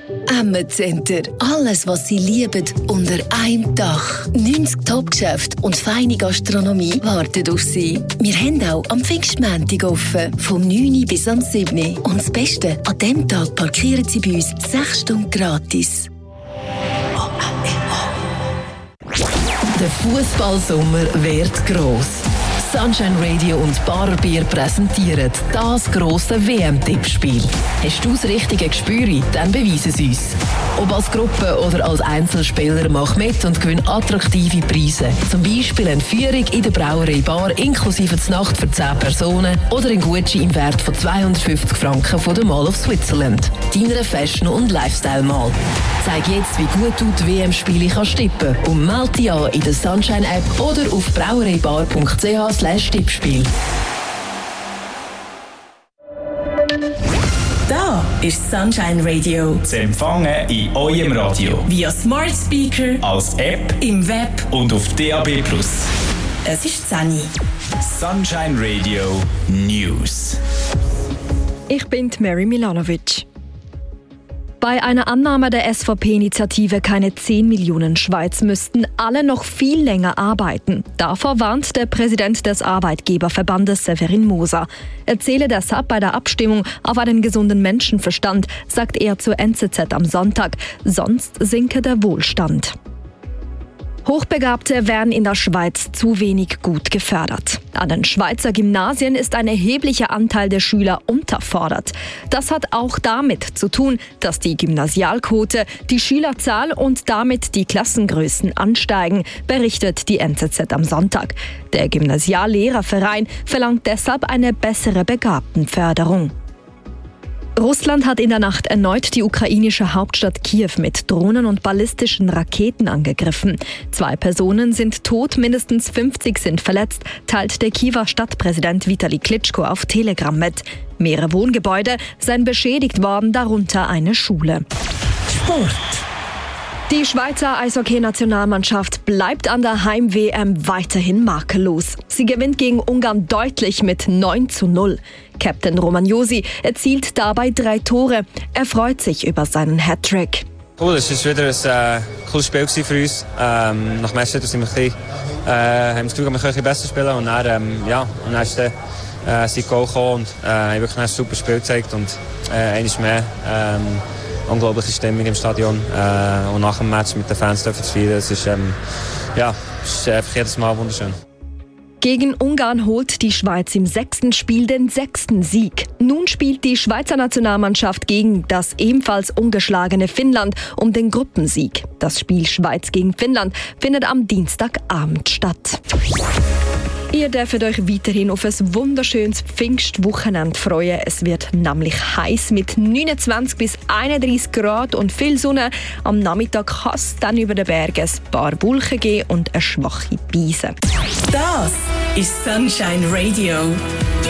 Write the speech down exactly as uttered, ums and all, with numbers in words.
Emmet Center. Alles, was Sie lieben, unter einem Dach. neunzig Top-Geschäfte und feine Gastronomie warten auf Sie. Wir haben auch am Pfingstmontag offen, vom neun bis am sieben. Und das Beste, an diesem Tag parkieren Sie bei uns sechs Stunden gratis. Der Fußballsommer wird gross. Sunshine Radio und Barer Bier präsentieren das grosse W M-Tippspiel. Hast du das richtige Gespür? Dann beweise es uns. Ob als Gruppe oder als Einzelspieler, mach mit und gewinn attraktive Preise. Zum Beispiel eine Führung in der Brauerei Bar inklusive der Nacht für zehn Personen oder ein Gutschein im Wert von zweihundertfünfzig Franken von der Mall of Switzerland. Deiner Fashion- und Lifestyle-Mall. Zeig jetzt, wie gut du die W M-Spiele kannst tippen und melde dich an in der Sunshine-App oder auf brauereibar punkt c h slash tippspiel. Da ist Sunshine Radio. Zu empfangen in eurem Radio. Via Smart Speaker, als App, im Web und auf D A B plus. Es ist Zani. Sunshine Radio News. Ich bin Mary Milanovic. Bei einer Annahme der S V P-Initiative keine zehn Millionen Schweiz müssten alle noch viel länger arbeiten. Davor warnt der Präsident des Arbeitgeberverbandes Severin Moser. Er zähle deshalb bei der Abstimmung auf einen gesunden Menschenverstand, sagt er zur N Z Z am Sonntag. Sonst sinke der Wohlstand. Hochbegabte werden in der Schweiz zu wenig gut gefördert. An den Schweizer Gymnasien ist ein erheblicher Anteil der Schüler unterfordert. Das hat auch damit zu tun, dass die Gymnasialquote, die Schülerzahl und damit die Klassengrößen ansteigen, berichtet die N Z Z am Sonntag. Der Gymnasiallehrerverein verlangt deshalb eine bessere Begabtenförderung. Russland hat in der Nacht erneut die ukrainische Hauptstadt Kiew mit Drohnen und ballistischen Raketen angegriffen. Zwei Personen sind tot, mindestens fünfzig sind verletzt, teilt der Kiewer Stadtpräsident Vitali Klitschko auf Telegram mit. Mehrere Wohngebäude seien beschädigt worden, darunter eine Schule. Sport. Die Schweizer Eishockey-Nationalmannschaft bleibt an der Heim-W M weiterhin makellos. Sie gewinnt gegen Ungarn deutlich mit neun zu null. Captain Romagnosi erzielt dabei drei Tore. Er freut sich über seinen Hattrick. Cool, es war wieder ein äh, cooles Spiel für uns. Ähm, nach dem ersten sind wir ein bisschen, äh, haben wir das Gefühl, wir können ein bisschen besser spielen. Und dann, ähm, ja, und dann ist der äh, sein Goal gekommen und äh, haben wirklich ein super Spiel gezeigt. Und äh, einmal mehr ähm, unglaubliche Stimmung im Stadion. Äh, und nach dem Match mit den Fans dürfen zu feiern. Es ist, ähm, ja, es ist einfach jedes Mal wunderschön. Gegen Ungarn holt die Schweiz im sechsten Spiel den sechsten Sieg. Nun spielt die Schweizer Nationalmannschaft gegen das ebenfalls ungeschlagene Finnland um den Gruppensieg. Das Spiel Schweiz gegen Finnland findet am Dienstagabend statt. Ihr dürft euch weiterhin auf ein wunderschönes Pfingstwochenende freuen. Es wird nämlich heiß mit neunundzwanzig bis einunddreißig Grad und viel Sonne. Am Nachmittag kann es dann über den Bergen ein paar Wolken geben und eine schwache Brise. Das ist Sunshine Radio.